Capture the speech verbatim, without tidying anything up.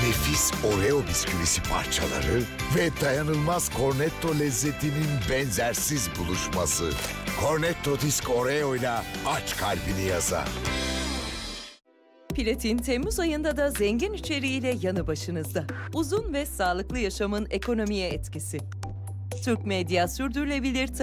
nefis Oreo bisküvisi parçaları ve dayanılmaz Cornetto lezzetinin benzersiz buluşması. Cornetto Disk Oreo ile aç kalbini yaza. Platin Temmuz ayında da zengin içeriğiyle yanı başınızda. Uzun ve sağlıklı yaşamın ekonomiye etkisi. Türk Medya Sürdürülebilir